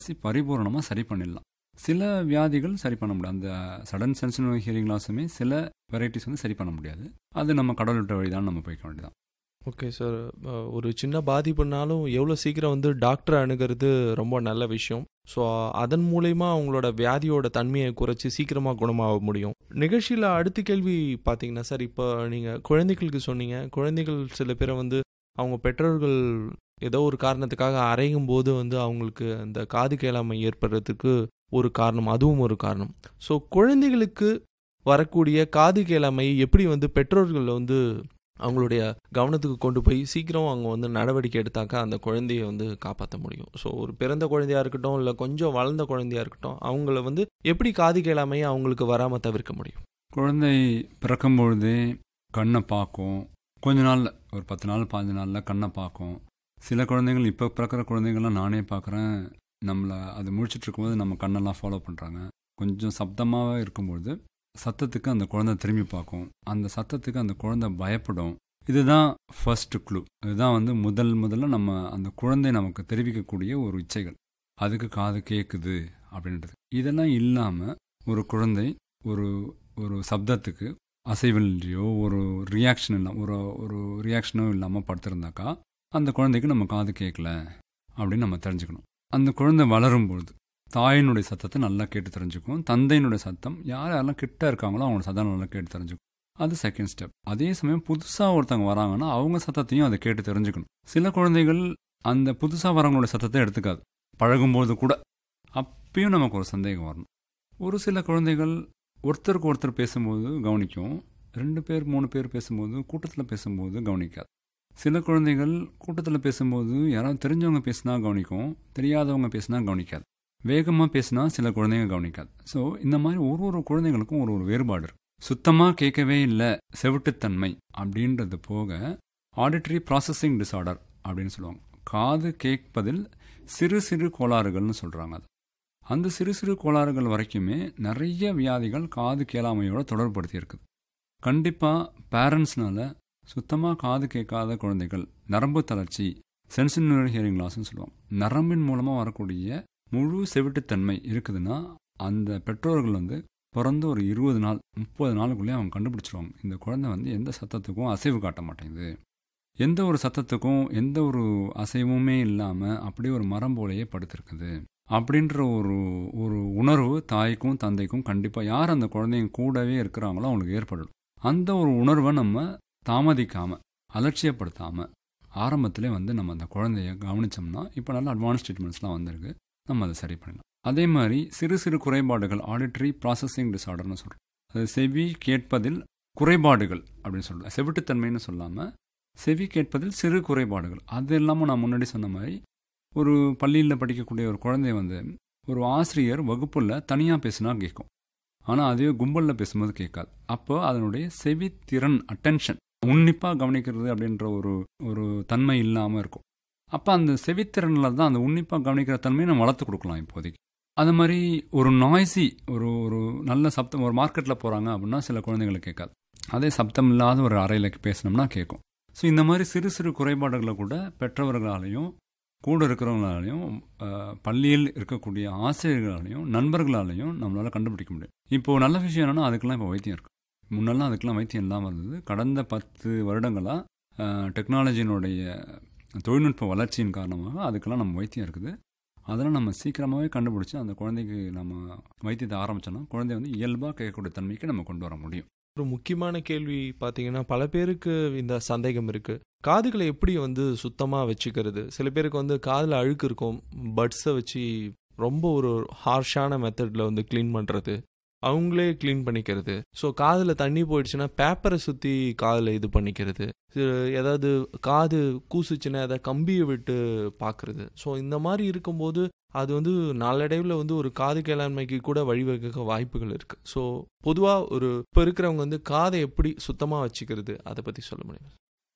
பரிபூரணமாக சரி பண்ணிடலாம். சில வியாதிகள் சரி பண்ண முடியாது. அந்த சடன் சென்சிட்டிவ் ஹியரிங் லாஸுமே சில வெரைட்டிஸ் வந்து சரி பண்ண முடியாது. அது நம்ம கடவுள் விட்ட வழி தான், நம்ம போய்க்க வேண்டியதான். Okay sir. ஒரு சின்ன பாதிப்புனாலும் எவ்வளோ சீக்கிரம் வந்து டாக்டரை அணுகிறது ரொம்ப நல்ல விஷயம். ஸோ அதன் மூலயமா அவங்களோட வியாதியோட தன்மையை குறைச்சி சீக்கிரமாக குணமாக முடியும். நிகழ்ச்சியில் அடுத்த கேள்வி பார்த்தீங்கன்னா சார், இப்போ நீங்கள் குழந்தைகளுக்கு சொன்னீங்க, குழந்தைகள் சில பேரை வந்து அவங்க பெற்றோர்கள் ஏதோ ஒரு காரணத்துக்காக அறையும் போது வந்து அவங்களுக்கு அந்த காது கேளாமை ஏற்படுறதுக்கு ஒரு காரணம், அதுவும் ஒரு காரணம். ஸோ குழந்தைகளுக்கு வரக்கூடிய காது கேளாமை எப்படி வந்து பெற்றோர்கள் வந்து அவங்களுடைய கவனத்துக்கு கொண்டு போய் சீக்கிரம் அவங்க வந்து நடவடிக்கை எடுத்தாக்கா அந்த குழந்தைய வந்து காப்பாற்ற முடியும். ஸோ ஒரு பிறந்த குழந்தையாக இருக்கட்டும், இல்லை கொஞ்சம் வளர்ந்த குழந்தையாக இருக்கட்டும், அவங்கள வந்து எப்படி காது கேளாமையை அவங்களுக்கு வராமல் தவிர்க்க முடியும்? குழந்தை பிறக்கும் பொழுதே கண்ணை பார்க்கும். கொஞ்ச நாளில், ஒரு 10 நாள் 15 நாளில் கண்ணை பார்க்கும். சில குழந்தைகள், இப்போ பிறக்கிற குழந்தைங்கள்லாம் நானே பார்க்குறேன், நம்மளை அது முழிச்சிட்டு இருக்கும்போது நம்ம கண்ணெல்லாம் ஃபாலோ பண்ணுறாங்க. கொஞ்சம் சப்தமாக இருக்கும்பொழுது சத்தத்துக்கு அந்த குழந்தை திரும்பி பார்க்கும். அந்த சத்தத்துக்கு அந்த குழந்தை பயப்படும். இதுதான் ஃபர்ஸ்ட் க்ளூ. இதுதான் வந்து முதல்ல நம்ம அந்த குழந்தை நமக்கு தெரிவிக்கக்கூடிய ஒரு இச்சைகள். அதுக்கு காது கேட்குது அப்படின்றது. இதெல்லாம் இல்லாமல் ஒரு குழந்தை ஒரு ஒரு சப்தத்துக்கு அசைவில்லையோ ஒரு ரியாக்ஷன் இல்லாமல் ஒரு ரியாக்ஷனோ இல்லாமல் படுத்திருந்தாக்கா அந்த குழந்தைக்கு நம்ம காது கேட்கல அப்படின்னு நம்ம தெரிஞ்சுக்கணும். அந்த குழந்தை வளரும்பொழுது தாயினுடைய சத்தத்தை நல்லா கேட்டு தெரிஞ்சுக்கும். தந்தையினுடைய சத்தம், யாரெல்லாம் கிட்ட இருக்காங்களோ அவங்களோட சத்தம் நல்லா கேட்டு தெரிஞ்சுக்கும். அது செகண்ட் ஸ்டெப். அதே சமயம் புதுசாக ஒருத்தவங்க வராங்கன்னா அவங்க சத்தத்தையும் அதை கேட்டு தெரிஞ்சுக்கணும். சில குழந்தைகள் அந்த புதுசாக வரவங்களோட சத்தத்தை எடுத்துக்காது, பழகும்போது கூட. அப்பயும் நமக்கு ஒரு சந்தேகம் வரணும். ஒரு சில குழந்தைகள் ஒருத்தருக்கு ஒருத்தர் பேசும்போது கவனிக்கும், 2 பேர் 3 பேர் பேசும்போது, கூட்டத்தில் பேசும்போது கவனிக்காது. சில குழந்தைகள் கூட்டத்தில் பேசும்போது யாராவது தெரிஞ்சவங்க பேசினா கவனிக்கும், தெரியாதவங்க பேசினா கவனிக்காது. வேகமாக பேசினா சில குழந்தைங்க கவனிக்காது. ஸோ இந்த மாதிரி ஒரு குழந்தைங்களுக்கும் ஒரு வேறுபாடு இருக்குது. சுத்தமாக கேட்கவே இல்லை, செவிட்டுத்தன்மை அப்படின்றது போக ஆடிட்டரி ப்ராசஸிங் டிஸார்டர் அப்படின்னு சொல்லுவாங்க. காது கேட்பதில் சிறு சிறு கோளாறுகள்னு சொல்கிறாங்க. அது அந்த சிறு சிறு கோளாறுகள் வரைக்குமே நிறைய வியாதிகள் காது கேளாமையோட தொடர்படுத்தி இருக்குது. கண்டிப்பாக பேரண்ட்ஸ்னால சுத்தமாக காது கேட்காத குழந்தைகள், நரம்பு தளர்ச்சி, சென்சிட்டிவ் ஹியரிங் லாஸ்ன்னு சொல்லுவாங்க, நரம்பின் மூலமாக வரக்கூடிய முழு செவிட்டுத்தன்மை இருக்குதுன்னா அந்த பெற்றோர்கள் வந்து பிறந்து ஒரு 20 நாள் 30 நாளுக்குள்ளேயே அவங்க கண்டுபிடிச்சிருவாங்க. இந்த குழந்தை வந்து எந்த சத்தத்துக்கும் அசைவு காட்ட மாட்டேங்குது, எந்த ஒரு சத்தத்துக்கும் எந்த ஒரு அசைவுமே இல்லாமல் அப்படியே ஒரு மரம் போலையே படுத்திருக்குது அப்படின்ற ஒரு உணர்வு தாய்க்கும் தந்தைக்கும் கண்டிப்பாக, யார் அந்த குழந்தைங்க கூடவே இருக்கிறாங்களோ அவங்களுக்கு ஏற்படும். அந்த ஒரு உணர்வை நம்ம தாமதிக்காமல், அலட்சியப்படுத்தாமல் ஆரம்பத்திலே வந்து நம்ம அந்த குழந்தைய கவனித்தோம்னா, இப்போ நல்ல அட்வான்ஸ் ட்ரீட்மெண்ட்ஸ்லாம் வந்திருக்கு, நம்ம அதை சரி பண்ணலாம். அதே மாதிரி சிறு சிறு குறைபாடுகள், ஆடிட்டரி ப்ராசஸிங் டிஸார்டர்னு சொல்கிறோம். அது செவி கேட்பதில் குறைபாடுகள் அப்படின்னு சொல்கிறோம். செவிட்டுத்தன்மைன்னு சொல்லாமல் செவி கேட்பதில் சிறு குறைபாடுகள். அது இல்லாமல் நான் முன்னாடி சொன்ன மாதிரி ஒரு பள்ளியில் படிக்கக்கூடிய ஒரு குழந்தை வந்து ஒரு ஆசிரியர் வகுப்பில் தனியாக பேசினா கேட்கும், ஆனால் அதுவே கும்பலில் பேசும்போது கேட்காது. அப்போ அதனுடைய செவித்திறன், அட்டென்ஷன், உன்னிப்பாக கவனிக்கிறது அப்படின்ற ஒரு தன்மை இல்லாமல் இருக்கும். அப்போ அந்த செவித்திறனில் தான் அந்த உன்னிப்பாக கவனிக்கிற தன்மையை நம்ம வளர்த்து கொடுக்கலாம் இப்போதைக்கு. அது மாதிரி ஒரு நாய்ஸி, ஒரு நல்ல சப்தம், ஒரு மார்க்கெட்டில் போகிறாங்க அப்படின்னா சில குழந்தைங்களுக்கு கேட்காது. அதே சப்தம் இல்லாத ஒரு அறையில் பேசினோம்னா கேட்கும். ஸோ இந்த மாதிரி சிறு சிறு குறைபாடுகளை கூட பெற்றவர்களாலையும் கூட இருக்கிறவங்களாலையும் பள்ளியில் இருக்கக்கூடிய ஆசிரியர்களாலையும் நண்பர்களாலையும் நம்மளால் கண்டுபிடிக்க முடியும். இப்போது நல்ல விஷயம் என்னென்னா அதுக்கெல்லாம் இப்போ வைத்தியம் இருக்குது. முன்னெல்லாம் அதுக்கெல்லாம் வைத்தியம் இல்லாமல் இருந்தது. கடந்த 10 வருடங்களாக டெக்னாலஜியினுடைய தொழில்நுட்ப வளர்ச்சியின் காரணமாக அதுக்கெல்லாம் நம்ம வைத்தியம் இருக்குது. அதெல்லாம் நம்ம சீக்கிரமாகவே கண்டுபிடிச்சி அந்த குழந்தைக்கு நம்ம வைத்தியத்தை ஆரம்பித்தோன்னா குழந்தை வந்து இயல்பாக கேட்கக்கூடிய தன்மைக்கு நம்ம கொண்டு வர முடியும். ஒரு முக்கியமான கேள்வி பார்த்தீங்கன்னா, பல பேருக்கு இந்த சந்தேகம் இருக்குது, காதுகளை எப்படி வந்து சுத்தமாக வச்சுக்கிறது? சில பேருக்கு வந்து காதில் அழுக்கு இருக்கும், பட்ஸை வச்சு ரொம்ப ஒரு ஹார்ஷான மெத்தடில் வந்து க்ளீன் பண்ணுறது, அவங்களே க்ளீன் பண்ணிக்கிறது. ஸோ காதில் தண்ணி போயிடுச்சுன்னா பேப்பரை சுற்றி காதில் இது பண்ணிக்கிறது, ஏதாவது காது கூசுச்சுன்னா எதாவது கம்பியை விட்டு பார்க்குறது. ஸோ இந்த மாதிரி இருக்கும்போது அது வந்து நாளடைவில் வந்து ஒரு காது கேளாண்மைக்கு கூட வழிவகுக்க வாய்ப்புகள் இருக்குது. ஸோ பொதுவாக இப்போ இருக்கிறவங்க வந்து காதை எப்படி சுத்தமாக வச்சுக்கிறது, அதை பற்றி சொல்ல முடியும்?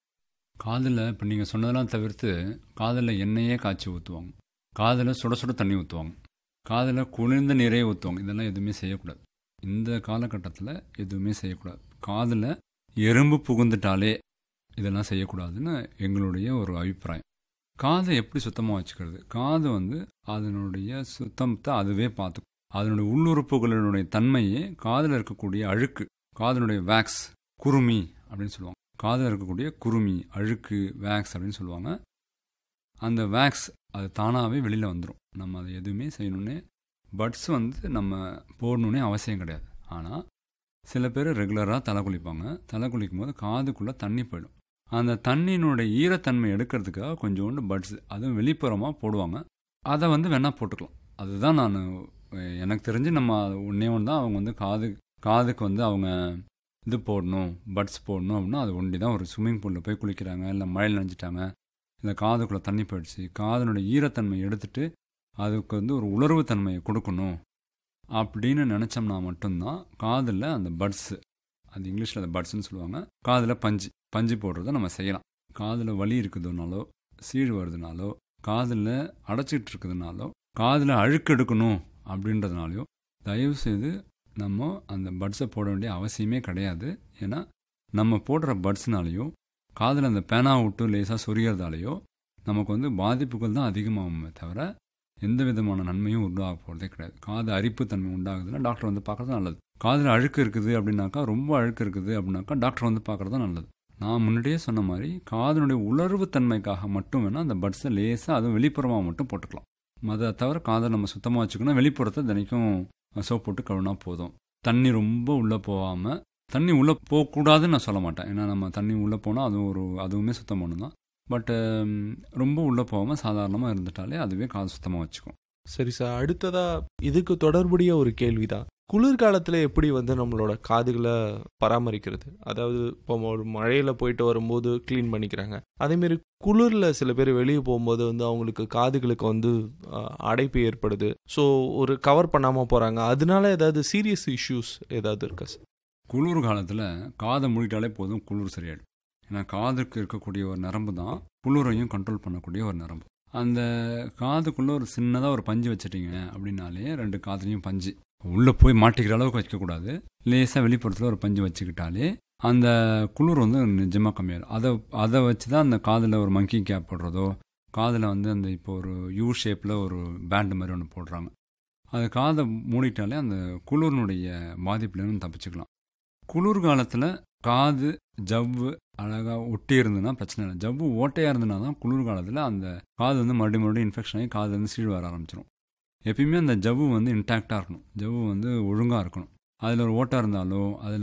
காதில் இப்போ நீங்கள் சொன்னதெல்லாம் தவிர்த்து காதில் எண்ணெயே காய்ச்சி ஊற்றுவாங்க, காதில் சுட சுட தண்ணி ஊற்றுவாங்க, காதில் குளிர்ந்த நீரே ஊற்றுவாங்க. இதெல்லாம் எதுவுமே செய்யக்கூடாது. இந்த காலகட்டத்தில் எதுவுமே செய்யக்கூடாது. காதில் எறும்பு புகுந்துட்டாலே இதெல்லாம் செய்யக்கூடாதுன்னு எங்களுடைய ஒரு அபிப்பிராயம். காதை எப்படி சுத்தமாக வச்சுக்கிறது? காது வந்து அதனுடைய சுத்தத்தை அதுவே பார்த்துக்கும். அதனுடைய உள்ளுறுப்புகளினுடைய தன்மையே காதில் இருக்கக்கூடிய அழுக்கு, காதனுடைய வேக்ஸ், குருமி அப்படின்னு சொல்லுவாங்க. காதில் இருக்கக்கூடிய குருமி, அழுக்கு, வேக்ஸ் அப்படின்னு சொல்லுவாங்க. அந்த வேக்ஸ் அது தானாகவே வெளியில் வந்துடும். நம்ம அதை எதுவுமே செய்யணுன்னே, பட்ஸ் வந்து நம்ம போடணுன்னே அவசியம் கிடையாது. ஆனால் சில பேர் ரெகுலராக தலை குளிப்பாங்க. தலை குளிக்கும் போது காதுக்குள்ளே தண்ணி போயிடும். அந்த தண்ணியினுடைய ஈரத்தன்மை எடுக்கிறதுக்காக கொஞ்சோண்டு பட்ஸ் அதுவும் வெளிப்புறமாக போடுவாங்க. அதை வந்து வேணால் போட்டுக்கலாம். அதுதான் நான் எனக்கு தெரிஞ்சு நம்ம ஒன்றே ஒன்று தான் அவங்க வந்து காதுக்கு வந்து அவங்க இது போடணும், பட்ஸ் போடணும் அப்படின்னா அது ஒண்டி தான். ஒரு ஸ்விம்மிங் பூலில் போய் குளிக்கிறாங்க, இல்லை மழையில் நனைஞ்சிட்டாங்க, இல்லை காதுக்குள்ளே தண்ணி போயிடுச்சு, காதனுடைய ஈரத்தன்மை எடுத்துட்டு அதுக்கு வந்து ஒரு உலர்வு தன்மையை கொடுக்கணும் அப்படின்னு நினச்சோம்னா மட்டும்தான் காதில் அந்த பட்ஸு, அது இங்கிலீஷில் அந்த பட்ஸ்ன்னு சொல்லுவாங்க, காதில் பஞ்சு போடுறத நம்ம செய்யலாம். காதில் வலி இருக்குதுனாலோ, சீழ் வருதுனாலோ, காதில் அடைச்சிட்டு இருக்குதுனாலோ, காதில் அழுக்கு எடுக்கணும் அப்படின்றதுனாலையோ தயவுசெய்து நம்ம அந்த பட்ஸை போட வேண்டிய அவசியமே கிடையாது. ஏன்னா நம்ம போடுற பட்ஸ்னாலேயோ காதில் அந்த பேனா விட்டு லேசாக சொரியறதாலேயோ நமக்கு வந்து பாதிப்புகள் தான் அதிகமாகுமே தவிர எந்த விதமான நன்மையும் உண்டாக போகிறதே கிடையாது. காது அரிப்பு தன்மை உண்டாகுதுன்னா டாக்டர் வந்து பார்க்குறது நல்லது. காதில் அழுக்கு இருக்குது அப்படின்னாக்கா, ரொம்ப அழுக்கு இருக்குது அப்படின்னாக்கா டாக்டர் வந்து பார்க்குறது நல்லது. நான் முன்னாடியே சொன்ன மாதிரி காதனுடைய உலர்வு தன்மைக்காக மட்டும் வேணால் அந்த பட்ஸை லேசாக அதுவும் வெளிப்புறமாக மட்டும் போட்டுக்கலாம். அதை தவிர காதை நம்ம சுத்தமாக வச்சுக்கணும். வெளிப்புறத்தை தினைக்கும் சோப் போட்டு கழுவினா போதும். தண்ணி ரொம்ப உள்ளே போகாமல், தண்ணி உள்ளே போகக்கூடாதுன்னு நான் சொல்ல மாட்டேன். ஏன்னா நம்ம தண்ணி உள்ளே போனால் அதுவுமே சுத்தம் பண்ணணும் தான். பட்டு ரொம்ப உள்ளே போகாமல் சாதாரணமாக இருந்துட்டாலே அதுவே காது சுத்தமாக வச்சுக்கும். சரி சார், அடுத்ததாக இதுக்கு தொடர்புடைய ஒரு கேள்வி தான். குளிர்காலத்தில் எப்படி வந்து நம்மளோட காதுகளை பராமரிக்கிறது? அதாவது இப்போ ஒரு மழையில் போயிட்டு வரும்போது க்ளீன் பண்ணிக்கிறாங்க. அதேமாரி குளிரில் சில பேர் வெளியே போகும்போது வந்து அவங்களுக்கு காதுகளுக்கு வந்து அடைப்பு ஏற்படுது. ஸோ ஒரு கவர் பண்ணாமல் போகிறாங்க. அதனால ஏதாவது சீரியஸ் இஷ்யூஸ் ஏதாவது இருக்கா சார்? குளிர் காலத்தில் காதை மூடிட்டாலே போதும், குளிர் சரியாயிடும். ஏன்னா காதுக்கு இருக்கக்கூடிய ஒரு நரம்பு தான் குளிரையும் கண்ட்ரோல் பண்ணக்கூடிய ஒரு நரம்பு. அந்த காதுக்குள்ளே ஒரு சின்னதாக ஒரு பஞ்சு வச்சுட்டிங்க அப்படின்னாலே, 2 காதுலையும் பஞ்சு உள்ளே போய் மாட்டிக்கிற அளவுக்கு வைக்கக்கூடாது. லேசாக வெளிப்புறத்தில் ஒரு பஞ்சு வச்சுக்கிட்டாலே அந்த குளிர் வந்து நிஜமாக கம்மியாயிடும். அதை வச்சு தான் அந்த காதில் ஒரு மங்கி கேப் போடுறதோ, காதில் வந்து அந்த இப்போ ஒரு யூ ஷேப்பில் ஒரு பேண்டு மாதிரி ஒன்று போடுறாங்க. அது காதை மூடிட்டாலே அந்த குளிர்னுடைய பாதிப்புலேருந்து தப்பிச்சுக்கலாம். குளிர்காலத்தில் காது ஜவ்வு அழகாக ஒட்டி இருந்ததுன்னா பிரச்சனை இல்லை. ஜவ்வு ஓட்டையாக இருந்ததுனா தான் குளிர்காலத்தில் அந்த காது வந்து மறுபடியும் இன்ஃபெக்ஷன் ஆகி காது வந்து சீழ் வர ஆரம்பிச்சிடும். எப்பயுமே அந்த ஜவ்வு வந்து இன்டாக்டாக இருக்கணும், ஜவ்வு வந்து ஒழுங்காக இருக்கணும். அதில் ஒரு ஓட்டை இருந்தாலோ,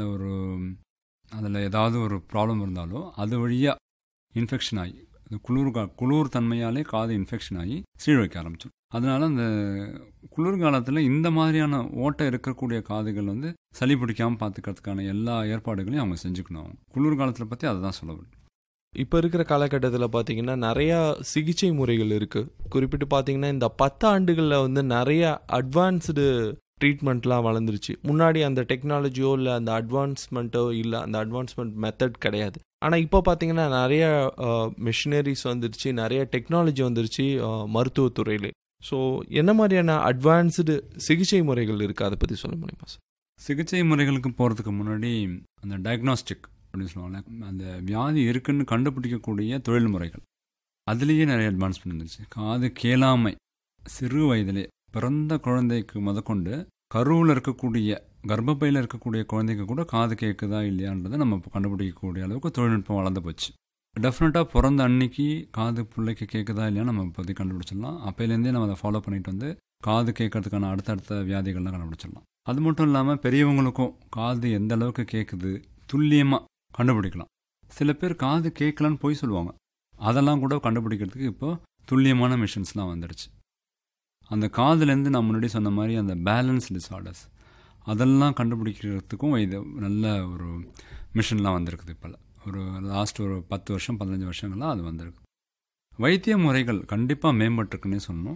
அதில் ஏதாவது ஒரு ப்ராப்ளம் இருந்தாலோ அது வழியாக இன்ஃபெக்ஷன் ஆகி குளிர் தன்மையாலே காது இன்ஃபெக்ஷன் ஆகி சீழ் வைக்க ஆரம்பிச்சிடும். அதனால அந்த குளிர்காலத்தில் இந்த மாதிரியான ஓட்டை இருக்கக்கூடிய காதுகள் வந்து சளி பிடிக்காமல் பார்த்துக்கிறதுக்கான எல்லா ஏற்பாடுகளையும் அவங்க செஞ்சுக்கணும். குளிர்காலத்தில் பற்றி அதை தான் சொல்ல வேண்டும். இப்போ இருக்கிற காலகட்டத்தில் பார்த்தீங்கன்னா நிறையா சிகிச்சை முறைகள் இருக்குது. குறிப்பிட்டு பார்த்தீங்கன்னா இந்த 10 ஆண்டுகளில் வந்து நிறைய அட்வான்ஸ்டு ட்ரீட்மெண்ட்லாம் வளர்ந்துருச்சு. முன்னாடி அந்த டெக்னாலஜியோ இல்லை அந்த அட்வான்ஸ்மெண்ட்டோ இல்லை, அந்த அட்வான்ஸ்மெண்ட் மெத்தட் கிடையாது. ஆனால் இப்போ பார்த்தீங்கன்னா நிறைய மிஷினரிஸ் வந்துருச்சு, நிறைய டெக்னாலஜி வந்துருச்சு மருத்துவத்துறையிலே. ஸோ என்ன மாதிரியான அட்வான்ஸ்டு சிகிச்சை முறைகள் இருக்குது, அதை பற்றி சொல்ல முடியுமா சார்? சிகிச்சை முறைகளுக்கு போகிறதுக்கு முன்னாடி அந்த டயக்னாஸ்டிக் அப்படின்னு சொல்லுவாங்க, அந்த வியாதி இருக்குன்னு கண்டுபிடிக்கக்கூடிய தொழில்முறைகள், அதுலேயே நிறைய அட்வான்ஸ்மெண்ட் வந்துருச்சு. காது கேளாமை சிறு வயதிலே பிறந்த குழந்தைக்கு முதற்கொண்டு கருவில் இருக்கக்கூடிய கர்ப்பப்பையில் இருக்கக்கூடிய குழந்தைக்கு கூட காது கேட்குதா இல்லையான்றதை நம்ம இப்போ கண்டுபிடிக்கக்கூடிய அளவுக்கு தொழில்நுட்பம் வளர்ந்து போச்சு. டெஃபினட்டாக பிறந்த அன்னைக்கு காது பிள்ளைக்கு கேட்குதா இல்லையா நம்ம இப்போதைக்கு கண்டுபிடிச்சிடலாம். அப்போலேருந்தே நம்ம அதை ஃபாலோ பண்ணிட்டு வந்து காது கேட்கறதுக்கான அடுத்தடுத்த வியாதிகள்லாம் கண்டுபிடிச்சிடலாம். அது மட்டும் இல்லாமல் பெரியவங்களுக்கும் காது எந்த அளவுக்கு கேட்குது துல்லியமாக கண்டுபிடிக்கலாம். சில பேர் காது கேட்கலான்னு போய் சொல்லுவாங்க. அதெல்லாம் கூட கண்டுபிடிக்கிறதுக்கு இப்போ துல்லியமான மிஷின்ஸ்லாம் வந்துடுச்சு. அந்த காதுலேருந்து நான் முன்னாடி சொன்ன மாதிரி அந்த பேலன்ஸ் டிஸார்டர்ஸ் அதெல்லாம் கண்டுபிடிக்கிறதுக்கும் இது நல்ல ஒரு மிஷின்லாம் வந்திருக்குது. இப்போ ஒரு லாஸ்ட் ஒரு 10 வருஷம் 15 வருஷங்களாக அது வந்திருக்கு. வைத்திய முறைகள் கண்டிப்பாக மேம்பட்டுருக்குன்னே சொல்லணும்.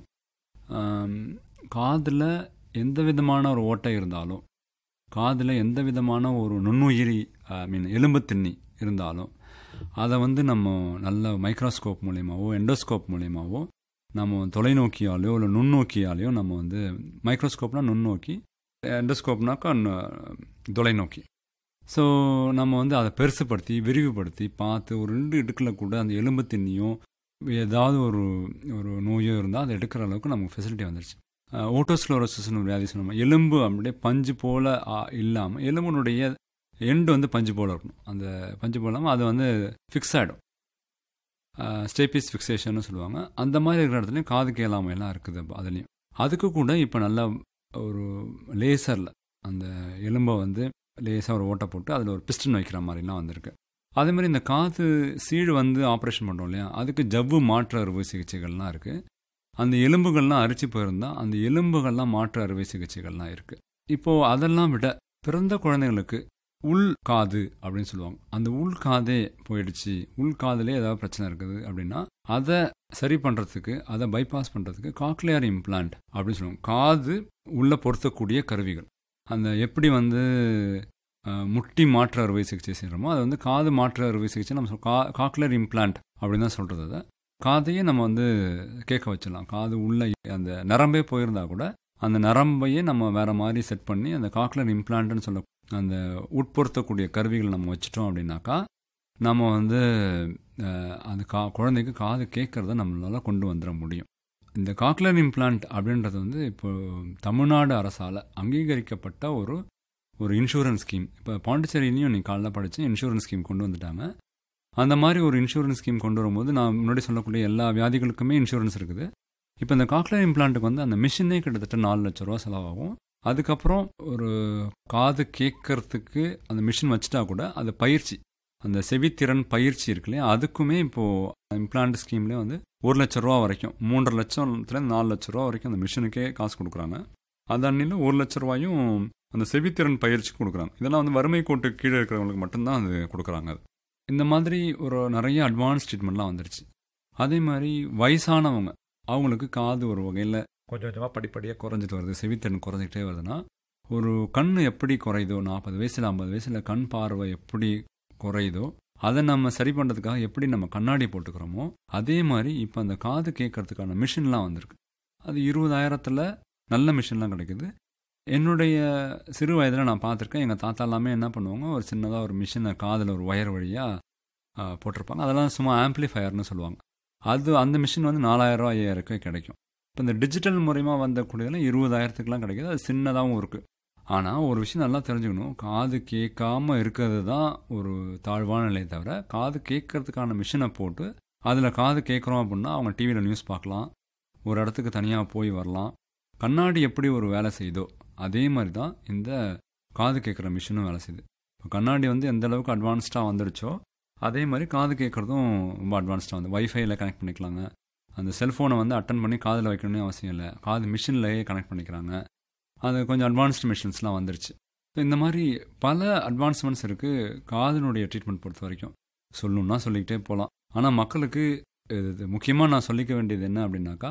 காதில் எந்த விதமான ஒரு ஓட்டை இருந்தாலும், காதில் எந்த விதமான ஒரு நுண்ணுயிரி எலும்பு திண்ணி இருந்தாலும் அதை வந்து நம்ம நல்ல மைக்ரோஸ்கோப் மூலியமாவோ எண்டோஸ்கோப் மூலியமாவோ நம்ம தொலைநோக்கியாலேயோ இல்லை நுண்ணோக்கியாலேயோ நம்ம வந்து மைக்ரோஸ்கோப்னால் நுண்ணோக்கி, எண்டோஸ்கோப்னாக்கா தொலைநோக்கி. ஸோ நம்ம வந்து அதை பெருசுப்படுத்தி விரிவுபடுத்தி பார்த்து ஒரு 2 இடுக்கில் கூட அந்த எலும்பு திண்ணியும் ஏதாவது ஒரு ஒரு நோயோ இருந்தால் அதை எடுக்கிற அளவுக்கு நமக்கு ஃபெசிலிட்டி வந்துருச்சு. ஓட்டோஸ்க்ளோரோசிஸ்னு ஒரு வியாதி சொன்னோம். எலும்பு அப்படியே பஞ்சு போல் இல்லாமல் எலும்புனுடைய எண்டு வந்து பஞ்சு போல் இருக்கணும். அந்த பஞ்சு போல் இல்லாமல் அது வந்து ஃபிக்ஸ் ஆகிடும். ஸ்டேபிஸ் ஃபிக்ஸேஷன்னு சொல்லுவாங்க. அந்த மாதிரி இருக்கிற இடத்துலையும் காது கேளாமையெல்லாம் இருக்குது. அதுலேயும் அதுக்கு கூட இப்போ நல்லா ஒரு லேசரில் அந்த எலும்பை வந்து லேசாக ஒரு ஓட்டை போட்டு அதில் ஒரு பிஸ்டன் வைக்கிற மாதிரிலாம் வந்திருக்கு. அதே மாதிரி இந்த காது சீழ் வந்து ஆப்ரேஷன் பண்ணுறோம் இல்லையா, அதுக்கு ஜவ்வு மாற்று அறுவை சிகிச்சைகள்லாம் இருக்குது. அந்த எலும்புகள்லாம் அரிச்சு போயிருந்தால் அந்த எலும்புகள்லாம் மாற்று அறுவை சிகிச்சைகள்லாம் இருக்குது. இப்போது அதெல்லாம் விட பிறந்த குழந்தைங்களுக்கு உள் காது அப்படின்னு சொல்லுவாங்க. அந்த உள் காதே போயிடுச்சு, உள் காதுலேயே ஏதாவது பிரச்சனை இருக்குது அப்படின்னா அதை சரி பண்ணுறதுக்கு, அதை பைபாஸ் பண்ணுறதுக்கு காக்லியர் இம்ப்ளான்ட் அப்படின்னு சொல்லுவாங்க. காது உள்ளே பொருத்தக்கூடிய கருவிகள். அந்த எப்படி வந்து முட்டி மாற்று அறுவை சிகிச்சை செய்கிறோமோ அது வந்து காது மாற்று அறுவை சிகிச்சை நம்ம காக்லியர் இம்ப்ளான்ட் அப்படின்னு தான் சொல்கிறது. அதை காதையே நம்ம வந்து கேட்க வச்சிடலாம். காது உள்ள அந்த நரம்பே போயிருந்தா கூட அந்த நரம்பையே நம்ம வேறு மாதிரி செட் பண்ணி அந்த காக்லியர் இம்ப்ளான்ட்னு சொல்ல அந்த உட்பொருத்தக்கூடிய கருவிகள் நம்ம வச்சிட்டோம் அப்படின்னாக்கா நம்ம வந்து அந்த குழந்தைக்கு காது கேட்குறத நம்மளால கொண்டு வந்துட முடியும். இந்த காக்லியர் இம்ப்ளான்ட் அப்படின்றது வந்து இப்போ தமிழ்நாடு அரசால் அங்கீகரிக்கப்பட்ட ஒரு இன்சூரன்ஸ் ஸ்கீம். இப்போ பாண்டிச்சேரியிலையும் நீ காலைல படித்து இன்சூரன்ஸ் ஸ்கீம் கொண்டு வந்துட்டாங்க. அந்த மாதிரி ஒரு இன்சூரன்ஸ் ஸ்கீம் கொண்டு வரும்போது நான் முன்னாடி சொல்லக்கூடிய எல்லா வியாதிகளுக்குமே இன்சூரன்ஸ் இருக்குது. இப்போ இந்த காக்லியர் இம்ப்ளான்ட்டுக்கு வந்து அந்த மிஷினே கிட்டத்தட்ட 4 லட்ச ரூபா செலவாகும். அதுக்கப்புறம் ஒரு காது கேட்கறதுக்கு அந்த மிஷின் வச்சுட்டா கூட அது பயிற்சி, அந்த செவித்திறன் பயிற்சி இருக்கு இல்லையா, அதுக்குமே இப்போது இம்ப்ளான்ட் ஸ்கீம்லேயே வந்து 1 லட்ச ரூபா வரைக்கும் 3.5 லட்சத்துலேருந்து 4 லட்ச ரூபா வரைக்கும் அந்த மிஷினுக்கே காசு கொடுக்குறாங்க. அதன்னில் 1 லட்ச ரூபாயும் அந்த செவித்திறன் பயிற்சிக்கு கொடுக்குறாங்க. இதெல்லாம் வந்து வறுமை கோட்டு கீழே இருக்கிறவங்களுக்கு மட்டும்தான் அது கொடுக்குறாங்க. இந்த மாதிரி ஒரு நிறைய அட்வான்ஸ் ட்ரீட்மெண்ட்லாம் வந்துருச்சு. அதே மாதிரி வயசானவங்க அவங்களுக்கு காது ஒரு வகையில் கொஞ்சம் கொஞ்சமாக படிப்படியாக குறைஞ்சிட்டு வருது, செவித்திறன் குறைஞ்சிக்கிட்டே வருதுன்னா ஒரு கண் எப்படி குறையுதோ 40 வயசில் 50 வயசில் கண் பார்வை எப்படி குறையுதோ அதை நம்ம சரி பண்ணுறதுக்காக எப்படி நம்ம கண்ணாடி போட்டுக்கிறோமோ அதே மாதிரி இப்போ அந்த காது கேட்கறதுக்கான மிஷின்லாம் வந்திருக்கு. அது 20,000 நல்ல மிஷின்லாம் கிடைக்குது. என்னுடைய சிறு வயதில் நான் பார்த்துருக்கேன். எங்கள் தாத்தா எல்லாமே என்ன பண்ணுவாங்க, ஒரு சின்னதாக ஒரு மிஷினை காதில் ஒரு ஒயர் வழியாக போட்டிருப்பாங்க. அதெல்லாம் சும்மா ஆம்ப்ளிஃபயர்னு சொல்லுவாங்க. அந்த மிஷின் வந்து 4,000 5,000 கிடைக்கும். இப்போ இந்த டிஜிட்டல் மூலமாக வந்தக்கூடியதெல்லாம் 20,000 கிடைக்கிது. அது சின்னதாகவும் இருக்குது. ஆனால் ஒரு விஷயம் நல்லா தெரிஞ்சுக்கணும், காது கேட்காமல் இருக்கிறது தான் ஒரு தாழ்வான நிலையை தவிர காது கேட்கறதுக்கான மிஷினை போட்டு அதில் காது கேட்குறோம் அப்படின்னா அவங்க டிவியில் நியூஸ் பார்க்கலாம், ஒரு இடத்துக்கு தனியாக போய் வரலாம். கண்ணாடி எப்படி ஒரு வேலை செய்யுதோ அதே மாதிரி தான் இந்த காது கேட்குற மிஷினும் வேலை செய்யுது. இப்போ கண்ணாடி வந்து எந்த அளவுக்கு அட்வான்ஸ்டாக வந்துடுச்சோ அதே மாதிரி காது கேட்குறதும் ரொம்ப அட்வான்ஸ்டாக வந்து வைஃபைல கனெக்ட் பண்ணிக்கலாங்க. அந்த செல்ஃபோனை வந்து அட்டன் பண்ணி காதில் வைக்கணும்னு அவசியம் இல்லை, காது மிஷின்லேயே கனெக்ட் பண்ணிக்கிறாங்க. அது கொஞ்சம் அட்வான்ஸ்டு மிஷின்ஸ்லாம் வந்துருச்சு. ஸோ இந்த மாதிரி பல அட்வான்ஸ்மெண்ட்ஸ் இருக்குது காதினுடைய ட்ரீட்மெண்ட் பொறுத்த வரைக்கும். சொல்லணுன்னா சொல்லிக்கிட்டே போகலாம். ஆனால் மக்களுக்கு இது முக்கியமாக நான் சொல்லிக்க வேண்டியது என்ன அப்படின்னாக்கா,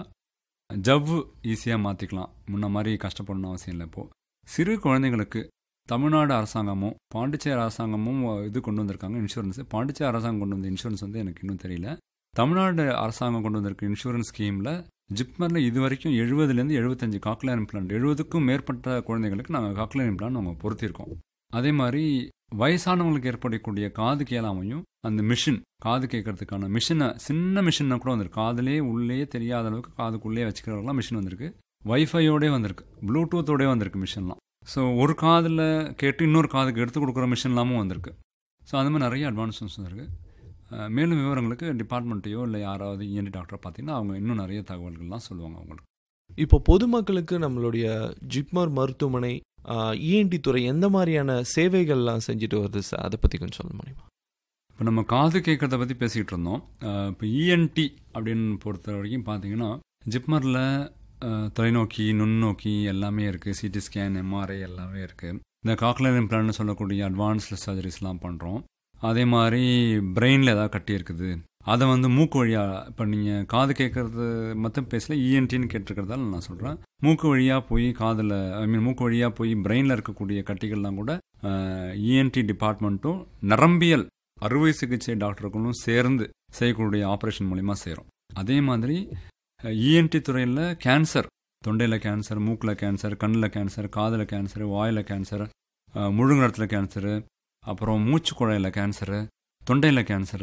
ஜவ்வு ஈஸியாக மாற்றிக்கலாம், முன்ன மாதிரி கஷ்டப்படணும் அவசியம் இல்லை. இப்போது சிறு குழந்தைங்களுக்கு தமிழ்நாடு அரசாங்கமும் பாண்டிச்சேரி அரசாங்கமும் இது கொண்டு வந்திருக்காங்க இன்சூரன்ஸு. பாண்டிச்சேரி அரசாங்கம் கொண்டு வந்த இன்சூரன்ஸ் வந்து எனக்கு இன்னும் தெரியல. தமிழ்நாடு அரசாங்கம் கொண்டு வந்திருக்க இன்சூரன்ஸ் ஸ்கீமில் ஜிப்மரில் இது வரைக்கும் 70லேருந்து 75 காக்லியர் இம்ப்ளான்ட், 70க்கும் மேற்பட்ட குழந்தைங்களுக்கு நாங்கள் காக்லியர் இம்ப்ளான்ட் நாங்கள் பொருத்தியிருக்கோம். அதே மாதிரி வயசானவங்களுக்கு ஏற்படக்கூடிய காது கேளாமையும் அந்த மிஷின், காது கேட்கறதுக்கான மிஷினை, சின்ன மிஷினை கூட வந்திருக்கு. காதுலேயே உள்ளே தெரியாத அளவுக்கு காதுக்குள்ளேயே வச்சுக்கிறவங்களாம் மிஷின் வந்திருக்கு. வைஃபையோடே வந்திருக்கு, ப்ளூடூத்தோடே வந்திருக்கு மிஷின்லாம். ஸோ ஒரு காதில் கேட்டு இன்னொரு காதுக்கு எடுத்து கொடுக்குற மிஷின்லாமும் வந்திருக்கு. ஸோ அந்த மாதிரி நிறைய அட்வான்ஸ்மெண்ட்ஸ் வந்திருக்கு. மேலும் விவரங்களுக்கு டிபார்ட்மெண்ட்டையோ இல்லை யாராவது இஎன்டி டாக்டரை பார்த்தீங்கன்னா அவங்க இன்னும் நிறைய தகவல்கள்லாம் சொல்லுவாங்க அவங்களுக்கு. இப்போ பொதுமக்களுக்கு நம்மளுடைய ஜிப்மர் மருத்துவமனை இஎன்டி துறை எந்த மாதிரியான சேவைகள்லாம் செஞ்சுட்டு வருது சார், அதை பற்றி கொஞ்சம் சொல்ல முடியுமா? இப்போ நம்ம காது கேட்குறத பற்றி பேசிக்கிட்டு இருந்தோம். இப்போ இஎன்டி அப்படின்னு பொறுத்த வரைக்கும் பார்த்தீங்கன்னா ஜிப்மரில் தொலைநோக்கி, நுண்ணோக்கி எல்லாமே இருக்குது. சிடி ஸ்கேன், எம்ஆர்ஐ எல்லாமே இருக்குது. இந்த காக்லியர் இம்ப்ளான்ட்னு சொல்லக்கூடிய அட்வான்ஸ்டு சர்ஜரிஸ்லாம் பண்ணுறோம். அதே மாதிரி பிரெயினில் ஏதாவது கட்டி இருக்குது அதை வந்து மூக்கு வழியாக, இப்போ நீங்கள் காது கேட்குறது மட்டும் பேசல, இஎன்டின்னு கேட்டிருக்கிறதால நான் சொல்கிறேன், மூக்கு வழியாக போய் காதில் மூக்கு வழியாக போய் பிரெயினில் இருக்கக்கூடிய கட்டிகள்லாம் கூட இஎன்டி டிபார்ட்மெண்ட்டும் நரம்பியல் அறுவை சிகிச்சை டாக்டர்களும் சேர்ந்து செய்யக்கூடிய ஆப்ரேஷன் மூலிமா செய்கிறோம். அதே மாதிரி இஎன்டி துறையில் கேன்சர், தொண்டையில் கேன்சர், மூக்கில் கேன்சர், கண்ணில் கேன்சர், காதில் கேன்சர், வாயில் கேன்சர், முழுங்கடத்தில் கேன்சரு, அப்புறம் மூச்சு குழாயில் கேன்சரு, தொண்டையில் கேன்சரு,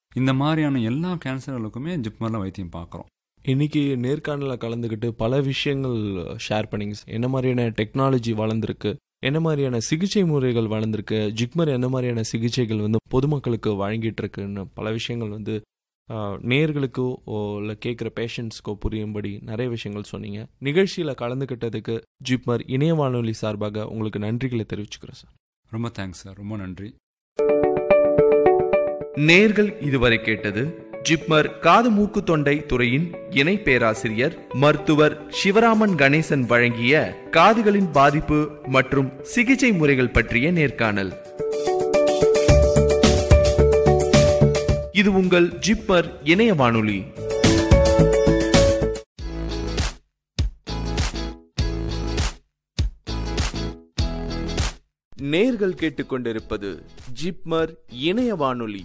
இந்த மாதிரியான எல்லா கேன்சர்களுக்குமே ஜிப்மரில் வைத்தியம் பார்க்குறோம். இன்னைக்கு நேர்காணலில் கலந்துக்கிட்டு பல விஷயங்கள் ஷேர் பண்ணிங்க. என்ன மாதிரியான டெக்னாலஜி வளர்ந்துருக்கு, என்ன மாதிரியான சிகிச்சை முறைகள் வளர்ந்துருக்கு, ஜிப்மர் என்ன மாதிரியான சிகிச்சைகள் வந்து பொதுமக்களுக்கு வழங்கிட்டு இருக்குன்னு பல விஷயங்கள் வந்து நேயர்களுக்கோ இல்லை கேட்குற பேஷண்ட்ஸ்க்கோ புரியும்படி நிறைய விஷயங்கள் சொன்னீங்க. நிகழ்ச்சியில் கலந்துக்கிட்டதுக்கு ஜிப்மர் இணைய வானொலி சார்பாக உங்களுக்கு நன்றிகளை தெரிவிச்சுக்கிறேன் சார். ரொம்ப தேங்க்ஸ் சார், ரொம்ப நன்றி. நேயர்கள் இதுவரை கேட்டது ஜிப்மர் காது மூக்கு தொண்டை துறையின் இணை பேராசிரியர் மருத்துவர் சிவராமன் கணேசன் வழங்கிய காதுகளின் பாதிப்பு மற்றும் சிகிச்சை முறைகள் பற்றிய நேர்காணல். இது உங்கள் ஜிப்மர் இணைய வானொலி. நேர்கள் கேட்டுக்கொண்டிருப்பது ஜிப்மர் இணைய வானொலி.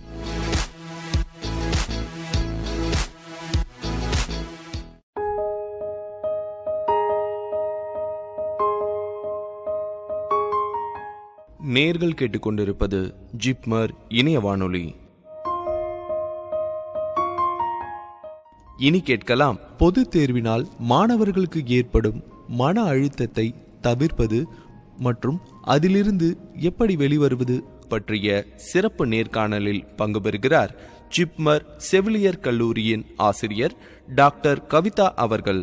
நேர்கள் கேட்டுக்கொண்டிருப்பது ஜிப்மர் இணைய வானொலி. இனி கேட்கலாம், பொது தேர்வினால் மாணவர்களுக்கு ஏற்படும் மன அழுத்தத்தை தவிர்ப்பது மற்றும் அதிலிருந்து எப்படி வெளிவருவது பற்றிய சிறப்பு நேர்காணலில் பங்கு பெறுகிறார் ஜிப்மர் செவிலியர் கல்லூரியின் ஆசிரியர் டாக்டர் கவிதா அவர்கள்.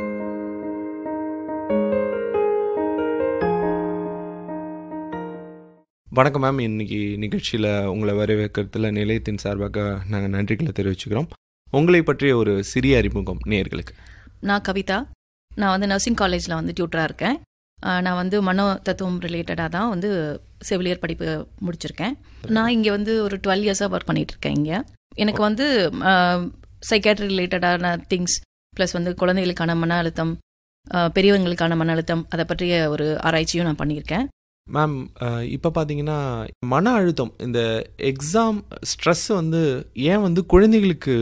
வணக்கம் மேம். இன்னைக்கு நிகழ்ச்சியில் உங்களை வரவேற்கிறதுல நிலையத்தின் சார்பாக நாங்கள் நன்றிகளை தெரிவிச்சுக்கிறோம். உங்களை பற்றிய ஒரு சிறிய அறிமுகம் நேயர்களுக்கு. நான் கவிதா. நான் வந்து நர்சிங் காலேஜில் வந்து டியூட்டராக இருக்கேன். நான் வந்து மனோ தத்துவம் ரிலேட்டடாக தான் வந்து செவிலியர் படிப்பு முடிச்சிருக்கேன். நான் இங்கே வந்து ஒரு 12 இயர்ஸாக ஒர்க் பண்ணிகிட்டு இருக்கேன். இங்கே எனக்கு வந்து சைக்காட்ரி ரிலேட்டடான திங்ஸ் ப்ளஸ் வந்து குழந்தைகளுக்கான மன அழுத்தம், பெரியவங்களுக்கான மன அழுத்தம், அதை பற்றிய ஒரு ஆராய்ச்சியும் நான் பண்ணியிருக்கேன். மேம், இப்போ பார்த்தீங்கன்னா மன அழுத்தம், இந்த எக்ஸாம் ஸ்ட்ரெஸ் வந்து ஏன் வந்து குழந்தைகளுக்கு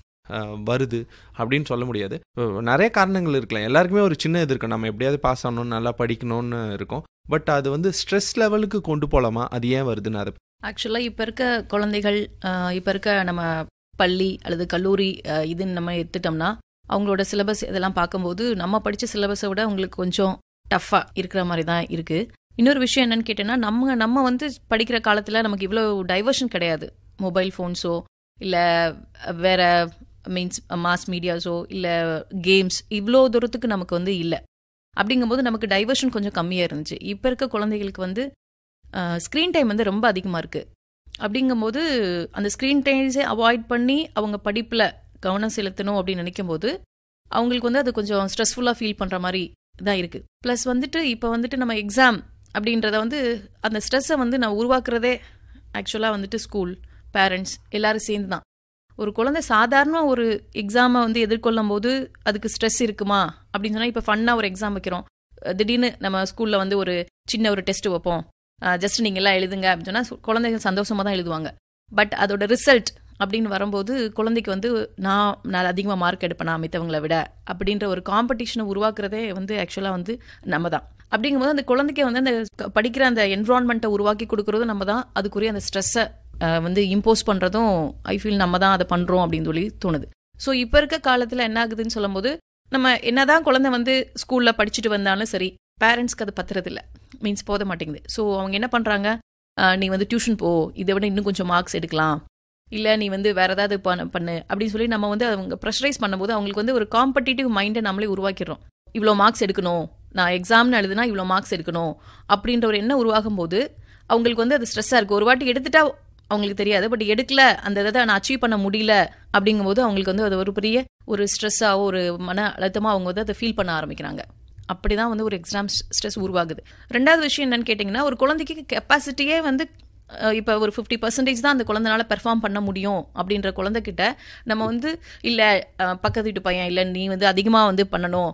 வருது அப்படின்னு சொல்ல முடியாது. நிறைய காரணங்கள் இருக்கலாம். எல்லாருக்குமே ஒரு சின்ன இது இருக்கும், நம்ம எப்படியாவது பாஸ் ஆகணும்னு நல்லா படிக்கணும்னு இருக்கும். பட் அது வந்து ஸ்ட்ரெஸ் லெவலுக்கு கொண்டு போகலாமா, அது ஏன் வருதுன்னு அதை ஆக்சுவலாக இப்போ இருக்க குழந்தைகள், இப்போ இருக்க நம்ம பள்ளி அல்லது கல்லூரி இதுன்னு நம்ம எடுத்துட்டோம்னா அவங்களோட சிலபஸ் இதெல்லாம் பார்க்கும்போது நம்ம படித்த சிலபஸை விட அவங்களுக்கு கொஞ்சம் டஃப்பாக இருக்கிற மாதிரி தான் இருக்குது. இன்னொரு விஷயம் என்னன்னு கேட்டேன்னா, நம்ம வந்து படிக்கிற காலத்தில் நமக்கு இவ்வளோ டைவர்ஷன் கிடையாது. மொபைல் ஃபோன்ஸோ இல்லை வேற மீன்ஸ் மாஸ் மீடியாஸோ இல்லை கேம்ஸ் இவ்வளோ தூரத்துக்கு நமக்கு வந்து இல்லை. அப்படிங்கும்போது நமக்கு டைவர்ஷன் கொஞ்சம் கம்மியாக இருந்துச்சு. இப்போ இருக்க குழந்தைகளுக்கு வந்து ஸ்க்ரீன் டைம் வந்து ரொம்ப அதிகமாக இருக்குது. அப்படிங்கும்போது அந்த ஸ்க்ரீன் டைம்ஸே அவாய்ட் பண்ணி அவங்க படிப்பில் கவனம் செலுத்தணும் அப்படின்னு நினைக்கும் போது அவங்களுக்கு வந்து அது கொஞ்சம் ஸ்ட்ரெஸ்ஃபுல்லாக ஃபீல் பண்ணுற மாதிரி தான் இருக்குது. ப்ளஸ் வந்துட்டு இப்போ வந்துட்டு நம்ம எக்ஸாம் அப்படின்றத வந்து அந்த ஸ்ட்ரெஸ்ஸை வந்து நான் உருவாக்குறதே ஆக்சுவலாக வந்துட்டு ஸ்கூல், பேரண்ட்ஸ் எல்லாரும் சேர்ந்து தான். ஒரு குழந்தை சாதாரண ஒரு எக்ஸாமை வந்து எதிர்கொள்ளும் போது அதுக்கு ஸ்ட்ரெஸ் இருக்குமா அப்படின்னு சொன்னால், இப்போ ஃபன்னாக ஒரு எக்ஸாம் வைக்கிறோம், திடீர்னு நம்ம ஸ்கூலில் வந்து ஒரு சின்ன ஒரு டெஸ்ட் வைப்போம், ஜஸ்ட் நீங்கள் எல்லாம் எழுதுங்க அப்படின்னு சொன்னால் குழந்தைகள் சந்தோஷமாக தான் எழுதுவாங்க. பட் அதோட ரிசல்ட் அப்படின்னு வரும்போது குழந்தைக்கு வந்து நான் அதிகமாக மார்க் எடுப்பேனா மித்தவங்களை விட அப்படின்ற ஒரு காம்படிஷனை உருவாக்குறதே வந்து ஆக்சுவலாக வந்து நம்ம தான். அப்படிங்கும்போது அந்த குழந்தைக்கு வந்து அந்த படிக்கிற அந்த என்விரான்மெண்ட்டை உருவாக்கி கொடுக்குறதும் நம்ம தான். அதுக்குரிய அந்த ஸ்ட்ரெஸ்ஸை வந்து இம்போஸ் பண்ணுறதும் ஐ ஃபீல் நம்ம தான் அதை பண்ணுறோம் அப்படின்னு சொல்லி தோணுது. ஸோ இப்போ இருக்க காலத்தில் என்ன ஆகுதுன்னு சொல்லும் போது, நம்ம என்னதான் குழந்தை வந்து ஸ்கூலில் படிச்சுட்டு வந்தாலும் சரி, பேரண்ட்ஸ்க்கு அது பத்துறதில்ல, மீன்ஸ் போத மாட்டேங்குது. ஸோ அவங்க என்ன பண்ணுறாங்க, நீ வந்து டியூஷன் போ, இதை விட இன்னும் கொஞ்சம் மார்க்ஸ் எடுக்கலாம், இல்லை நீ வந்து வேறு ஏதாவது பண்ணு அப்படின்னு சொல்லி நம்ம வந்து அவங்க ப்ரெஷரைஸ் பண்ணும்போது அவங்களுக்கு வந்து ஒரு காம்படிட்டிவ் மைண்டை நம்மளே உருவாக்கிடுறோம். இவ்வளோ மார்க்ஸ் எடுக்கணும், நான் எக்ஸாம்னு எழுதுனா இவ்வளோ மார்க்ஸ் எடுக்கணும் அப்படின்ற ஒரு எண்ணம் உருவாகும் போது அவங்களுக்கு வந்து அது ஸ்ட்ரெஸ்ஸாக இருக்குது. ஒரு வாட்டி எடுத்துட்டா அவங்களுக்கு தெரியாது, பட் எடுக்கல, அந்த இதை நான் அச்சீவ் பண்ண முடியல அப்படிங்கும்போது அவங்களுக்கு வந்து அது ஒரு பெரிய ஒரு ஸ்ட்ரெஸ்ஸாக, ஒரு மன அழுத்தமாக அவங்க வந்து அதை ஃபீல் பண்ண ஆரம்பிக்கிறாங்க. அப்படி தான் வந்து ஒரு எக்ஸாம் ஸ்ட்ரெஸ் உருவாகுது. ரெண்டாவது விஷயம் என்னன்னு கேட்டிங்கன்னா, ஒரு குழந்தைக்கு கெப்பாசிட்டியே வந்து இப்போ ஒரு 50% தான் அந்த குழந்தைனால பெர்ஃபார்ம் பண்ண முடியும் அப்படின்ற குழந்தைகிட்ட நம்ம வந்து இல்லை பக்கத்து வீட்டு பையன், இல்லை நீ வந்து அதிகமாக வந்து பண்ணணும்,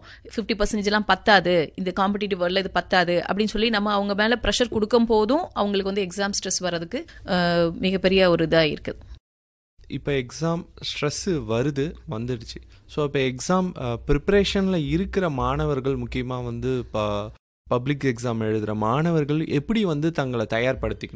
50% பத்தாது, இந்த காம்படிட்டிவ் வேர்ல்டில் இது பத்தாது அப்படின்னு சொல்லி நம்ம அவங்க மேலே ப்ரெஷர் கொடுக்கும் போதும் அவங்களுக்கு வந்து எக்ஸாம் ஸ்ட்ரெஸ் வர்றதுக்கு மிகப்பெரிய ஒரு இதாக இருக்குது. இப்போ எக்ஸாம் ஸ்ட்ரெஸ்ஸு வந்துடுச்சு. ஸோ இப்போ எக்ஸாம் ப்ரிப்ரேஷனில் இருக்கிற மாணவர்கள், முக்கியமாக வந்து இப்போ பப்ளிக் எக்ஸாம் எழுதுகிற மாணவர்கள் எப்படி வந்து தங்களை தயார்படுத்திக்கணும்,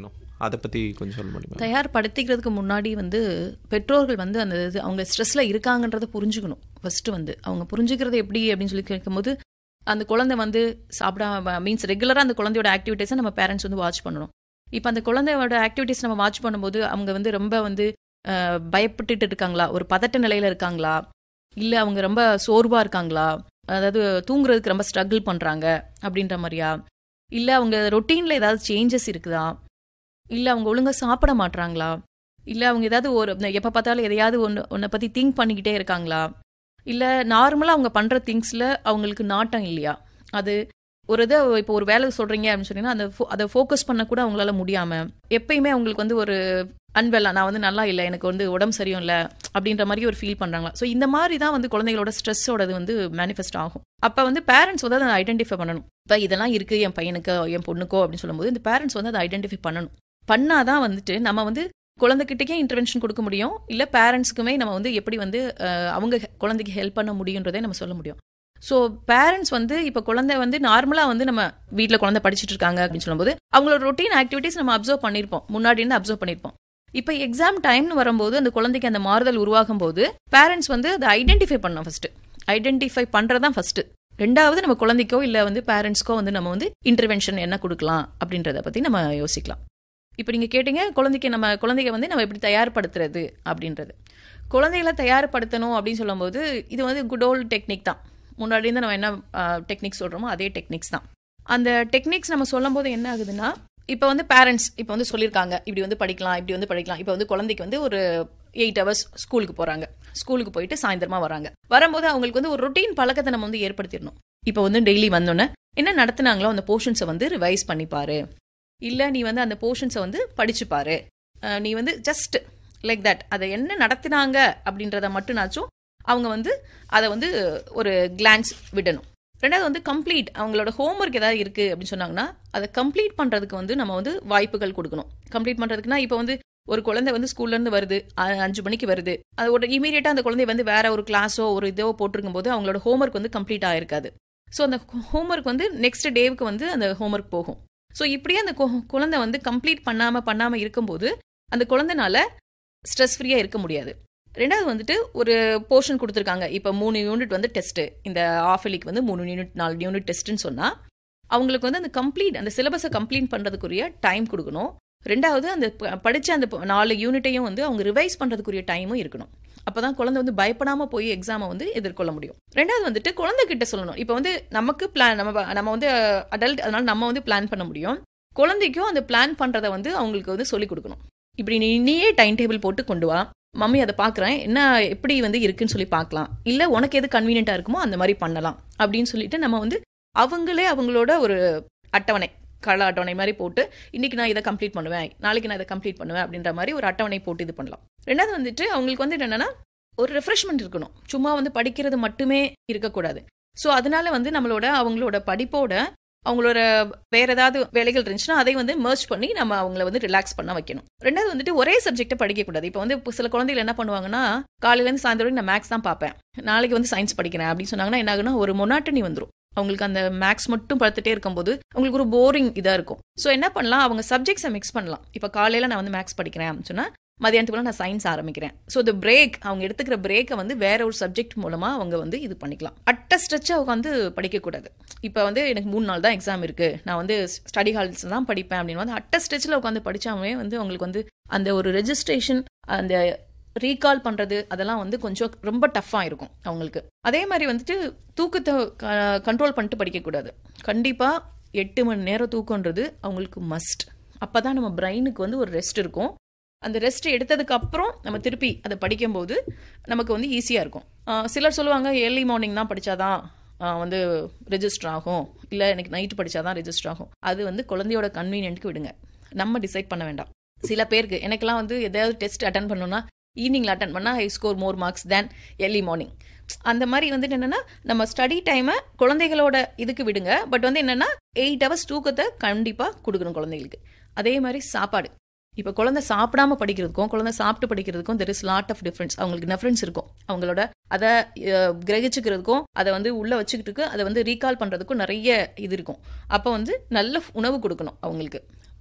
அதை பற்றி கொஞ்சம் சொல்ல முடியுமா? தயார்படுத்திக்கிறதுக்கு முன்னாடி வந்து பெற்றோர்கள் வந்து அந்த இது அவங்க ஸ்ட்ரெஸ்ல இருக்காங்கன்றதை புரிஞ்சுக்கணும். ஃபர்ஸ்ட் வந்து அவங்க புரிஞ்சுக்கிறது எப்படி அப்படின்னு சொல்லி கேட்கும்போது, அந்த குழந்தை வந்து சாப்பிடாம மீன்ஸ் ரெகுலராக அந்த குழந்தையோட ஆக்டிவிட்டீஸை நம்ம பேரண்ட்ஸ் வந்து வாட்ச் பண்ணணும். இப்போ அந்த குழந்தையோட ஆக்டிவிட்டீஸ் நம்ம வாட்ச் பண்ணும்போது அவங்க வந்து ரொம்ப வந்து பயப்பட்டுட்டு இருக்காங்களா, ஒரு பதட்ட நிலையில இருக்காங்களா, இல்லை அவங்க ரொம்ப சோர்வா இருக்காங்களா, அதாவது தூங்குறதுக்கு ரொம்ப ஸ்ட்ரகிள் பண்றாங்க அப்படின்ற மாதிரியா, இல்லை அவங்க ரொட்டீன்ல ஏதாவது சேஞ்சஸ் இருக்குதா, இல்லை அவங்க ஒழுங்கா சாப்பிட மாட்றாங்களா, இல்லை அவங்க ஏதாவது ஒரு எப்போ பார்த்தாலும் எதையாவது ஒன்றை பற்றி திங்க் பண்ணிக்கிட்டே இருக்காங்களா, இல்லை நார்மலாக அவங்க பண்ணுற திங்ஸில் அவங்களுக்கு நாட்டம் இல்லையா, அது ஒரு இதை இப்போ ஒரு வேலை சொல்கிறீங்க அப்படின்னு சொன்னீங்கன்னா அதை ஃபோக்கஸ் பண்ண கூட அவங்களால முடியாமல் எப்பயுமே அவங்களுக்கு வந்து ஒரு அன்வெல்லா, நான் வந்து நல்லா இல்லை, எனக்கு வந்து உடம்பு சரியும் இல்லை அப்படின்ற மாதிரி ஒரு ஃபீல் பண்ணுறாங்களா. ஸோ இந்த மாதிரி தான் வந்து குழந்தைகளோட ஸ்ட்ரெஸ்ஸோடது வந்து மேனிஃபெஸ்ட் ஆகும். அப்போ வந்து பேரண்ட்ஸ் வந்து அதை ஐடென்டிஃபை பண்ணணும். இப்போ இதெல்லாம் இருக்குது என் பையனுக்கோ என் பொண்ணுக்கோ அப்படின்னு சொல்லும்போது இந்த பேரண்ட்ஸ் வந்து அதை ஐடென்டிஃபை பண்ணணும். பண்ணாதான் வந்துட்டு நம்ம வந்து குழந்தைகிட்டக்கே இன்டர்வென்ஷன் கொடுக்க முடியும், இல்லை பேரண்ட்ஸுக்குமே நம்ம வந்து எப்படி வந்து அவங்க குழந்தைக்கு ஹெல்ப் பண்ண முடியுன்றதை நம்ம சொல்ல முடியும். ஸோ பேரண்ட்ஸ் வந்து இப்போ குழந்தை வந்து நார்மலாக வந்து நம்ம வீட்டில் குழந்தை படிச்சுட்டு இருக்காங்க அப்படின்னு சொல்லும்போது அவங்களோட ரொட்டீன் ஆக்டிவிட்டீஸ் நம்ம அப்சர்வ் பண்ணியிருப்போம், முன்னாடி இருந்து அப்சர்வ் பண்ணியிருப்போம். இப்போ எக்ஸாம் டைம்னு வரும்போது அந்த குழந்தைக்கு அந்த மாறுதல் உருவாகும் போது பேரண்ட்ஸ் வந்து அதை ஐடென்டிஃபை பண்ணணும். First identify பண்ணுறதான் first. ரெண்டாவது நம்ம குழந்தைக்கோ இல்லை வந்து பேரண்ட்ஸ்க்கோ வந்து நம்ம வந்து இன்டர்வென்ஷன் என்ன கொடுக்கலாம் அப்படின்றத பற்றி நம்ம யோசிக்கலாம். இப்போ நீங்கள் கேட்டீங்க குழந்தைங்க வந்து நம்ம எப்படி தயார்படுத்துறது அப்படின்றது. குழந்தைகளை தயார்படுத்தணும் அப்படின்னு சொல்லும்போது இது வந்து குட் ஓல்டு டெக்னிக் தான். முன்னாடி இருந்து நம்ம என்ன டெக்னிக்ஸ் சொல்கிறோமோ அதே டெக்னிக்ஸ் தான். அந்த டெக்னிக்ஸ் நம்ம சொல்லும் போது என்ன ஆகுதுன்னா, இப்போ வந்து பேரண்ட்ஸ் இப்போ வந்து சொல்லியிருக்காங்க இப்படி வந்து படிக்கலாம் இப்படி வந்து படிக்கலாம். இப்போ வந்து குழந்தைக்கு வந்து ஒரு 8 hours ஸ்கூலுக்கு போகிறாங்க, ஸ்கூலுக்கு போயிட்டு சாயந்தரமா வரும்போது அவங்களுக்கு வந்து ஒரு ரொட்டீன் பழக்கத்தை நம்ம வந்து ஏற்படுத்திடணும். இப்போ வந்து டெய்லி வந்தோன்னே என்ன நடத்துனாங்களோ அந்த போர்ஷன்ஸை வந்து ரிவைஸ் பண்ணிப்பாரு, இல்லை நீ வந்து அந்த போர்ஷன்ஸை வந்து படிச்சுப்பாரு, நீ வந்து ஜஸ்ட் லைக் தட் அதை என்ன நடத்தினாங்க அப்படின்றத மட்டும்னாச்சும் அவங்க வந்து அதை வந்து ஒரு கிளான்ஸ் விடணும். ரெண்டாவது வந்து கம்ப்ளீட் அவங்களோட ஹோம்ஒர்க் ஏதாவது இருக்குது அப்படின்னு சொன்னாங்கன்னா அதை கம்ப்ளீட் பண்ணுறதுக்கு வந்து நம்ம வந்து வாய்ப்புகள் கொடுக்கணும். கம்ப்ளீட் பண்ணுறதுக்குன்னா இப்போ வந்து ஒரு குழந்தை வந்து ஸ்கூல்லேருந்து வருது 5 மணிக்கு வருது, அதோட இமீடியட்டாக அந்த குழந்தை வந்து வேற ஒரு கிளாஸோ ஒரு இதோ போட்டிருக்கும் போது அவங்களோட ஹோம்ஒர்க் வந்து கம்ப்ளீட் ஆகிருக்காது. ஸோ அந்த ஹோம்ஒர்க் வந்து நெக்ஸ்ட் டேவுக்கு வந்து அந்த ஹோம்ஒர்க் போகும். ஸோ இப்படியே அந்த குழந்தை வந்து கம்ப்ளீட் பண்ணாமல் இருக்கும்போது அந்த குழந்தைனால ஸ்ட்ரெஸ் ஃப்ரீயாக இருக்க முடியாது. ரெண்டாவது வந்துட்டு ஒரு போர்ஷன் கொடுத்துருக்காங்க, இப்போ 3 யூனிட் வந்து டெஸ்ட்டு, இந்த ஆஃபலிக்கு வந்து 3 யூனிட் 4 யூனிட் டெஸ்ட்டுன்னு சொன்னால் அவங்களுக்கு வந்து அந்த சிலபஸை கம்ப்ளீட் பண்ணுறதுக்குரிய டைம் கொடுக்கணும். ரெண்டாவது அந்த படித்த அந்த 4 யூனிட்டையும் வந்து அவங்க ரிவைஸ் பண்ணுறதுக்குரிய டைமும் இருக்கணும். அப்போ தான் குழந்தை வந்து பயப்படாமல் போய் எக்ஸாமை வந்து எதிர்கொள்ள முடியும். ரெண்டாவது வந்துட்டு குழந்தைகிட்ட சொல்லணும். இப்போ வந்து நமக்கு பிளான் நம்ம வந்து அடல்ட், அதனால நம்ம வந்து பிளான் பண்ண முடியும். குழந்தைக்கும் அந்த பிளான் பண்ணுறதை வந்து அவங்களுக்கு வந்து சொல்லிக் கொடுக்கணும். இப்படி நீயே டைம் டேபிள் போட்டு கொண்டு வா, மம்மி அதை பார்க்குறேன், என்ன எப்படி வந்து இருக்குன்னு சொல்லி பார்க்கலாம், இல்லை உனக்கு எது கன்வீனியண்ட்டாக இருக்குமோ அந்த மாதிரி பண்ணலாம் அப்படின்னு சொல்லிட்டு நம்ம வந்து அவங்களோட ஒரு அட்டவணை, கள அட்டவணை மாதிரி போட்டு இன்னைக்கு நான் இதை கம்ப்ளீட் பண்ணுவேன், நாளைக்கு நான் இதை கம்ப்ளீட் பண்ணுவேன் அப்படின்ற மாதிரி ஒரு அட்டவணை போட்டு இது பண்ணலாம். ரெண்டாவது வந்துட்டு அவங்களுக்கு வந்து என்னன்னா ஒரு ரெஃப்ரெஷ்மெண்ட் இருக்கணும், சும்மா வந்து படிக்கிறது மட்டுமே இருக்கக்கூடாது. ஸோ அதனால வந்து அவங்களோட படிப்போட அவங்களோட வேற ஏதாவது வேலைகள் இருந்துச்சுன்னா அதை வந்து மர்ஜ் பண்ணி நம்ம அவங்கள வந்து ரிலாக்ஸ் பண்ண வைக்கணும். ரெண்டாவது வந்துட்டு ஒரே சப்ஜெக்டை படிக்கக்கூடாது. இப்போ வந்து சில குழந்தைகள் என்ன பண்ணுவாங்கன்னா, காலையிலேருந்து சாயந்தரம் வரைக்கும் நான் மேக்ஸ் தான் பார்ப்பேன், நாளைக்கு வந்து சயின்ஸ் படிக்கிறேன் அப்படின்னு சொன்னாங்கன்னா என்ன ஆகுனா ஒரு மொனாட்டனி வந்துடும். அவங்களுக்கு அந்த மேக்ஸ் மட்டும் பார்த்துட்டே இருக்கும்போது அவங்களுக்கு ஒரு போரிங் இதாக இருக்கும். ஸோ என்ன பண்ணலாம், அவங்க சப்ஜெக்ட்ஸை மிக்ஸ் பண்ணலாம். இப்போ காலையில் நான் வந்து மேக்ஸ் படிக்கிறேன் அப்படின்னு சொன்னால் மதியானத்துக்குள்ள நான் சயின்ஸ் ஆரம்பிக்கிறேன். ஸோ இந்த பிரேக், அவங்க எடுத்துக்கிற பிரேக்கை வந்து வேற ஒரு சப்ஜெக்ட் மூலமாக அவங்க வந்து இது பண்ணிக்கலாம். அட்ட ஸ்ட்ரெச்சாக அவங்க வந்து படிக்கக்கூடாது. இப்போ வந்து எனக்கு 3 நாள் தான் எக்ஸாம் இருக்குது, நான் வந்து ஸ்டடி ஹால்ஸ் தான் படிப்பேன் அப்படின்னு வந்து அட்ட ஸ்ட்ரெச்சில் உட்காந்து படித்தாவே வந்து அவங்களுக்கு வந்து அந்த ஒரு ரெஜிஸ்ட்ரேஷன், அந்த ரீகால் பண்ணுறது அதெல்லாம் வந்து கொஞ்சம் ரொம்ப டஃப்பாக இருக்கும் அவங்களுக்கு. அதே மாதிரி வந்துட்டு தூக்கத்தை கண்ட்ரோல் பண்ணிட்டு படிக்கக்கூடாது. கண்டிப்பாக 8 மணி நேரம் தூக்கன்றது அவங்களுக்கு மஸ்ட். அப்போ தான் நம்ம பிரெயினுக்கு வந்து ஒரு ரெஸ்ட் இருக்கும். அந்த ரெஸ்ட் எடுத்ததுக்கு அப்புறம் நம்ம திருப்பி அதை படிக்கும்போது நமக்கு வந்து ஈஸியாக இருக்கும். சிலர் சொல்லுவாங்க ஏர்லி மார்னிங் தான் படித்தாதான் வந்து ரெஜிஸ்டர் ஆகும், இல்லை எனக்கு நைட்டு படித்தாதான் ரெஜிஸ்டர் ஆகும். அது வந்து குழந்தையோட கன்வீனியன்ட்க்கு விடுங்க, நம்ம டிசைட் பண்ண வேண்டாம். சில பேருக்கு எனக்கெல்லாம் வந்து எதாவது டெஸ்ட் அட்டன் பண்ணணும்னா ஈவினிங்கில் அட்டன் பண்ணால் ஐ ஸ்கோர் மோர் மார்க்ஸ் தேன் ஏர்லி மார்னிங். அந்த மாதிரி வந்துட்டு என்னென்னா நம்ம ஸ்டடி டைமை குழந்தைகளோட இதுக்கு விடுங்க. பட் வந்து என்னென்னா 8 hours தூக்கத்தை கண்டிப்பாக கொடுக்கணும் குழந்தைகளுக்கு. அதே மாதிரி சாப்பாடு, இப்போ குழந்தை சாப்பிடாம படிக்கிறதுக்கும் குழந்தை சாப்பிட்டு படிக்கிறதுக்கும் there is lot of difference. அவங்களுக்கு டிஃப்ரென்ஸ் இருக்கும். அவங்களோட அதை கிரகிச்சுக்கிறதுக்கும் அதை வந்து உள்ள வச்சுக்கிட்டு அதை வந்து ரீகால் பண்ணுறதுக்கும் நிறைய இது இருக்கும். அப்போ வந்து நல்ல உணவு கொடுக்கணும் அவங்களுக்கு.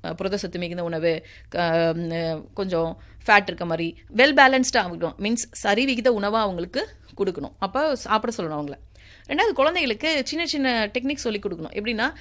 புரத சத்து மிகுந்த உணவு, கொஞ்சம் ஃபேட் இருக்க மாதிரி வெல் பேலன்ஸ்டாக ஆகணும். மீன்ஸ் சரி விகித உணவாக அவங்களுக்கு கொடுக்கணும். அப்போ சாப்பிட சொல்லணும் அவங்கள. ரெண்டாவது, குழந்தைகளுக்கு சின்ன சின்ன டெக்னிக் சொல்லி கொடுக்கணும். எப்படின்னா,